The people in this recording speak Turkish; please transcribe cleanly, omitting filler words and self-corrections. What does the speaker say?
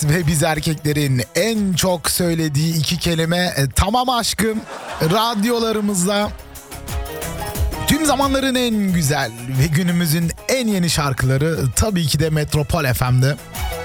ve biz erkeklerin en çok söylediği iki kelime tamam aşkım radyolarımızda. Tüm zamanların en güzel ve günümüzün en yeni şarkıları tabii ki de Metropol FM'de.